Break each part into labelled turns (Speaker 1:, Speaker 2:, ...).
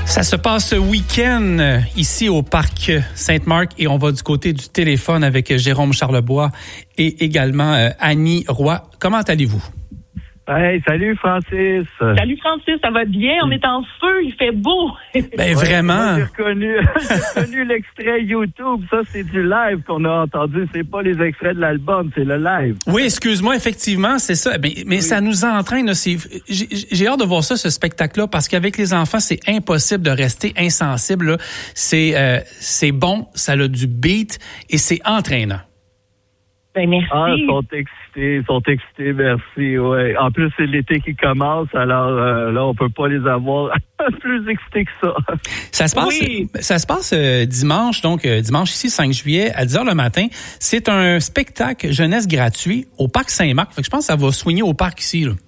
Speaker 1: Ça se passe ce week-end ici au Parc Sainte-Marc et on va du côté du téléphone avec Jérôme Charlebois et également Annie Roy. Comment allez-vous?
Speaker 2: Hey, salut Francis.
Speaker 3: Salut Francis, ça va bien? On est en feu, il fait beau.
Speaker 1: Ben vraiment.
Speaker 2: J'ai reconnu l'extrait YouTube. Ça, c'est du live qu'on a entendu. C'est pas les extraits de l'album, c'est le live.
Speaker 1: Oui, excuse-moi, effectivement, c'est ça. Mais oui. Ça nous entraîne. Là, j'ai hâte de voir ça, ce spectacle-là, parce qu'avec les enfants, c'est impossible de rester insensible. Là. C'est bon, ça a du beat et c'est entraînant.
Speaker 3: Ben merci.
Speaker 2: Ah, ils sont excités, merci. Ouais. En plus, c'est l'été qui commence, alors là, on peut pas les avoir plus excités que ça.
Speaker 1: Ça se passe dimanche, donc dimanche ici, 5 juillet, à 10h le matin. C'est un spectacle jeunesse gratuit au Parc Saint-Marc. Fait que je pense que ça va soigner au parc ici, là.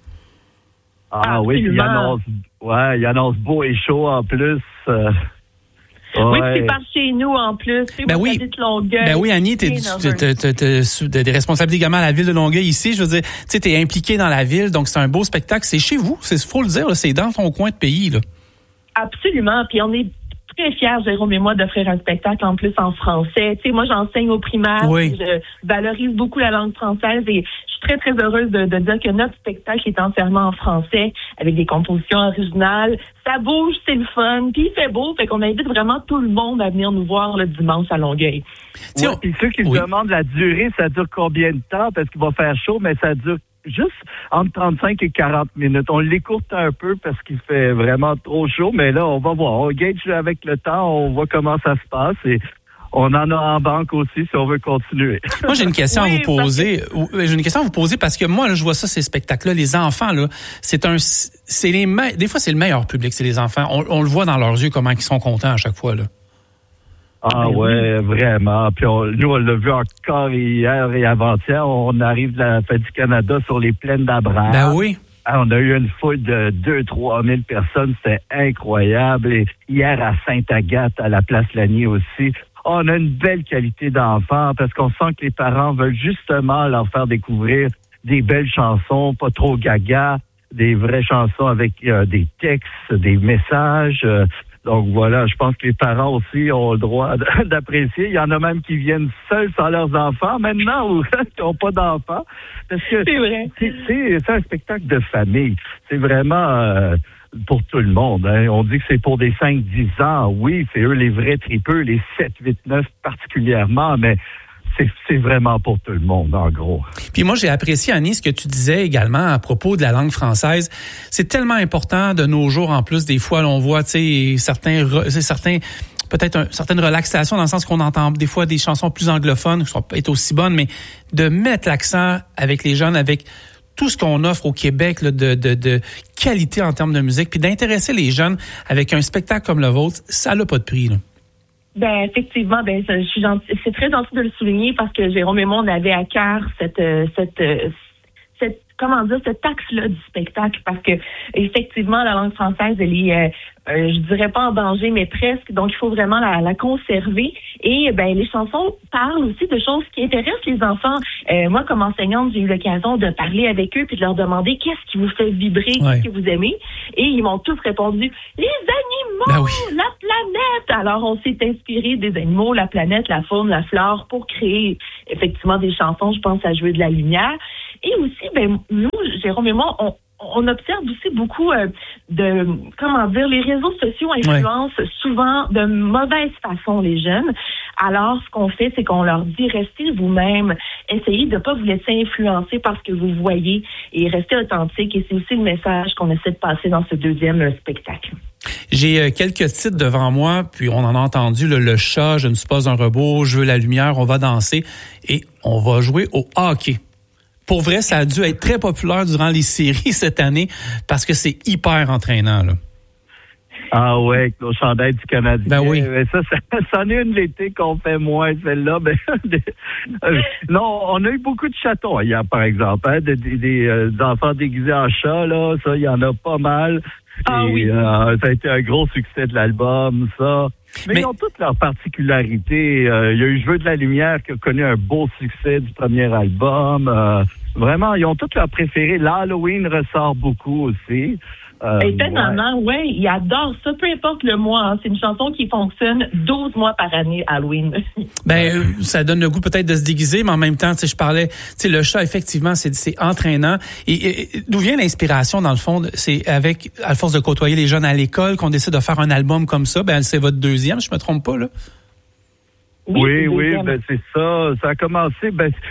Speaker 2: Ah oui, il annonce beau et chaud en plus.
Speaker 3: Oui, c'est par chez nous en plus.
Speaker 1: Ben oui. Ben oui, Annie, t'as des responsabilités également à la ville de Longueuil ici. Je veux dire, tu sais, t'es impliquée dans la ville, donc c'est un beau spectacle. C'est chez vous, faut le dire, là, c'est dans ton coin de pays, là.
Speaker 3: Absolument. Puis on est très fiers, Jérôme et moi, d'offrir un spectacle en plus en français. Tu sais, moi, j'enseigne au primaire.
Speaker 1: Oui.
Speaker 3: Je valorise beaucoup la langue française et je suis très, très heureuse de dire que notre spectacle est entièrement en français avec des compositions originales. Ça bouge, c'est le fun, puis il fait beau. Fait qu'on invite vraiment tout le monde à venir nous voir le dimanche à Longueuil.
Speaker 2: Ouais, puis ceux qui se demandent la durée, ça dure combien de temps? Parce qu'il va faire chaud, mais ça dure juste entre 35 et 40 minutes. On l'écourte un peu parce qu'il fait vraiment trop chaud, mais là, on va voir. On gauge avec le temps, on voit comment ça se passe et on en a en banque aussi si on veut continuer.
Speaker 1: Moi, j'ai une question à vous poser. J'ai une question à vous poser parce que moi, là, je vois ça, ces spectacles-là, les enfants, là, des fois, c'est le meilleur public, c'est les enfants. On le voit dans leurs yeux comment ils sont contents à chaque fois, là.
Speaker 2: Ah ouais, vraiment. Puis nous, on l'a vu encore hier et avant-hier. On arrive de la Fête du Canada sur les plaines d'Abraham.
Speaker 1: Ben oui.
Speaker 2: On a eu une foule de 2-3 000 personnes. C'était incroyable. Et hier, à Sainte-Agathe, à la Place Lanier aussi, on a une belle qualité d'enfants parce qu'on sent que les parents veulent justement leur faire découvrir des belles chansons, pas trop gaga, des vraies chansons avec des textes, des messages. Donc voilà, je pense que les parents aussi ont le droit d'apprécier. Il y en a même qui viennent seuls sans leurs enfants maintenant ou qui n'ont pas d'enfants. Parce que
Speaker 3: c'est vrai.
Speaker 2: C'est un spectacle de famille. C'est vraiment pour tout le monde. Hein. On dit que c'est pour des 5-10 ans. Oui, c'est eux les vrais tripeux, les 7, 8, 9 particulièrement, mais c'est vraiment pour tout le monde, en gros.
Speaker 1: Puis moi, j'ai apprécié, Annie, ce que tu disais également à propos de la langue française. C'est tellement important de nos jours, en plus, des fois, on voit, tu sais, certaines relaxations, dans le sens qu'on entend des fois des chansons plus anglophones, qui sont pas aussi bonnes, mais de mettre l'accent avec les jeunes, avec tout ce qu'on offre au Québec là, de qualité en termes de musique, puis d'intéresser les jeunes avec un spectacle comme le vôtre, ça n'a pas de prix, là.
Speaker 3: Ben effectivement, je suis gentille. C'est très gentil de le souligner parce que Jérôme et moi, on avait à cœur cet axe-là du spectacle parce que effectivement, la langue française, elle est, je dirais pas en danger, mais presque. Donc, il faut vraiment la conserver. Et les chansons parlent aussi de choses qui intéressent les enfants. Moi, comme enseignante, j'ai eu l'occasion de parler avec eux puis de leur demander qu'est-ce qui vous fait vibrer, qu'est-ce que vous aimez. Et ils m'ont tous répondu les animaux, la planète. Alors, on s'est inspiré des animaux, la planète, la faune, la flore pour créer effectivement des chansons. Je pense à Jouer de la lumière. Et aussi, nous, Jérôme et moi, on observe aussi beaucoup les réseaux sociaux influencent souvent de mauvaise façon les jeunes. Alors, ce qu'on fait, c'est qu'on leur dit restez vous-même, essayez de ne pas vous laisser influencer par ce que vous voyez et restez authentique. Et c'est aussi le message qu'on essaie de passer dans ce deuxième spectacle.
Speaker 1: J'ai quelques titres devant moi, puis on en a entendu le chat, je ne suis pas un robot, je veux la lumière, on va danser et on va jouer au hockey. Pour vrai, ça a dû être très populaire durant les séries cette année parce que c'est hyper entraînant, là.
Speaker 2: Ah ouais, avec nos chandails du Canadien.
Speaker 1: Ben oui.
Speaker 2: Ça en est une l'été qu'on fait moins, celle-là. Non, on a eu beaucoup de chatons hier, par exemple. Hein, des enfants déguisés en chat, là. Ça, il y en a pas mal.
Speaker 3: Ah oui.
Speaker 2: Ça a été un gros succès de l'album, ça. Mais ils ont toutes leurs particularités. Il y a eu Jeu de la lumière qui a connu un beau succès du premier album. Vraiment, ils ont toutes leurs préférés. L'Halloween ressort beaucoup aussi.
Speaker 3: Étonnamment, ouais, il adore ça, peu importe le mois. Hein. C'est une chanson qui fonctionne 12 mois par année, Halloween.
Speaker 1: Ça donne le goût peut-être de se déguiser, mais en même temps, je parlais, le chat, effectivement, c'est entraînant. Et d'où vient l'inspiration, dans le fond? C'est à force de côtoyer les jeunes à l'école qu'on décide de faire un album comme ça. C'est votre deuxième, je me trompe pas, là?
Speaker 2: Oui, c'est ça. Ça a commencé,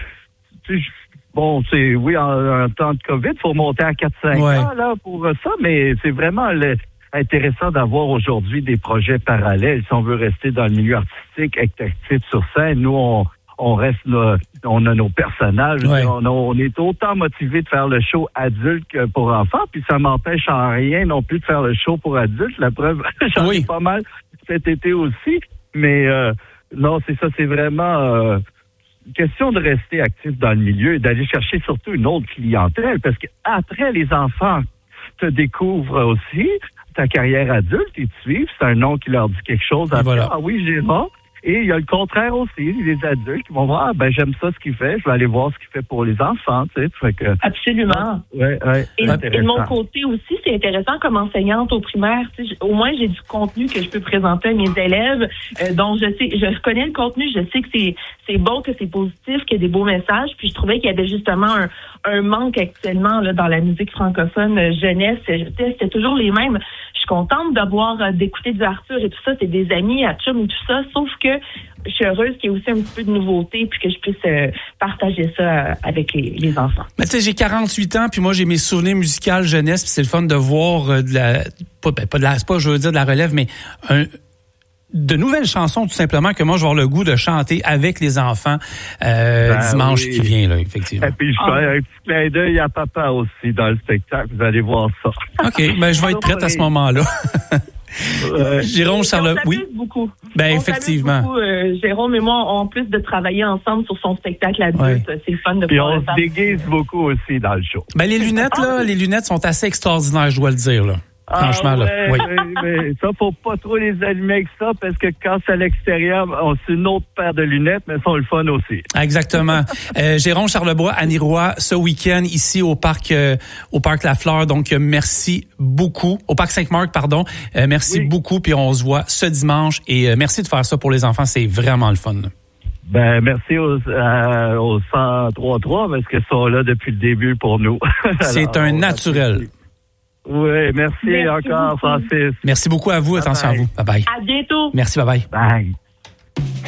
Speaker 2: en temps de COVID, il faut monter à 4-5 ans là, pour ça, mais c'est vraiment intéressant d'avoir aujourd'hui des projets parallèles. Si on veut rester dans le milieu artistique, être actif sur scène, nous, on reste là, on a nos personnages, on est autant motivé de faire le show adulte que pour enfants, puis ça m'empêche en rien non plus de faire le show pour adultes. La preuve, j'en ai pas mal cet été aussi, mais non, c'est ça, c'est vraiment question de rester actif dans le milieu et d'aller chercher surtout une autre clientèle, parce qu'après, les enfants te découvrent aussi ta carrière adulte, ils te suivent, c'est un nom qui leur dit quelque chose. Ah oui, Gérard. Et il y a le contraire aussi, les adultes qui vont voir, j'aime ça ce qu'il fait, je vais aller voir ce qu'il fait pour les enfants, tu sais. Fait que,
Speaker 3: absolument. Et de mon côté aussi, c'est intéressant comme enseignante au primaire, tu sais, au moins j'ai du contenu que je peux présenter à mes élèves, dont je connais le contenu, je sais que c'est bon, que c'est positif, qu'il y a des beaux messages, puis je trouvais qu'il y avait justement un manque actuellement là, dans la musique francophone jeunesse, c'était toujours les mêmes. Je suis contente d'écouter du Arthur et tout ça, c'est des amis à chum et tout ça, sauf que je suis heureuse qu'il y ait aussi un petit peu de nouveauté puis que je puisse partager ça avec les enfants.
Speaker 1: Mais tu sais, j'ai 48 ans puis moi j'ai mes souvenirs musicaux jeunesse puis c'est le fun de voir de la relève, mais de nouvelles chansons tout simplement que moi je vais avoir le goût de chanter avec les enfants dimanche qui vient là, effectivement.
Speaker 2: Et puis je fais un petit clin d'œil à papa aussi dans le spectacle, vous allez voir ça.
Speaker 1: OK, je vais être prête à ce moment-là. Jérôme Charlebois, oui.
Speaker 3: Beaucoup.
Speaker 1: Effectivement.
Speaker 3: Beaucoup, Jérôme et moi, en plus de travailler ensemble sur son spectacle adulte, c'est le fun de
Speaker 2: pouvoir le faire. Puis on se déguise beaucoup aussi dans le show.
Speaker 1: Les lunettes sont assez extraordinaires, je dois le dire, là. Franchement,
Speaker 2: mais ça, faut pas trop les allumer avec ça, parce que quand c'est à l'extérieur, c'est une autre paire de lunettes, mais elles sont le fun aussi.
Speaker 1: Exactement. Jérôme Charlebois, Annie Roy, ce week-end, ici au parc La Fleur. Donc, merci beaucoup. Au parc Sainte-Marc, pardon. Merci beaucoup, puis on se voit ce dimanche. Et merci de faire ça pour les enfants, c'est vraiment le fun.
Speaker 2: Merci aux 103.3, parce qu'ils sont là depuis le début pour nous.
Speaker 1: C'est un naturel.
Speaker 2: Oui, merci encore, Francis.
Speaker 1: Merci beaucoup à vous. Attention à vous. Bye-bye.
Speaker 3: À bientôt.
Speaker 1: Merci, bye-bye.
Speaker 2: Bye.